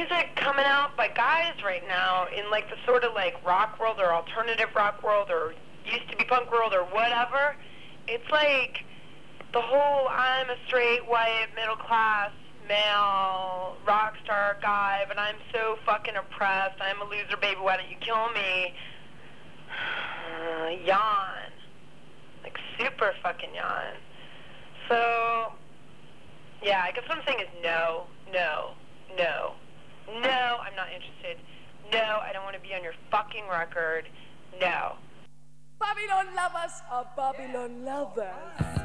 music coming out by guys right now in like the sort of like rock world or alternative rock world or used to be punk world or whatever. It's like the whole I'm a straight white middle class male rock star guy, but I'm so fucking oppressed. I'm a loser, baby. Why don't you kill me? Yawn. Like super fucking yawn. So yeah, I guess what I'm saying is no, I'm not interested. No, I don't want to be on your fucking record. No. Babylon lovers are Babylon lovers.